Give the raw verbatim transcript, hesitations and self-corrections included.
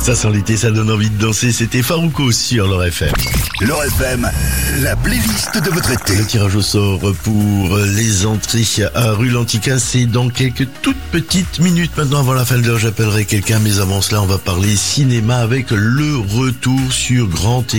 Ça sent l'été, ça donne envie de danser. C'était Farouko sur l'Or F M. L'Or F M, la playlist de votre été. Le tirage au sort pour les entrées à rue Lantica, c'est dans quelques toutes petites minutes. Maintenant, avant la fin de l'heure, j'appellerai quelqu'un. Mais avant cela, on va parler cinéma avec le retour sur Grand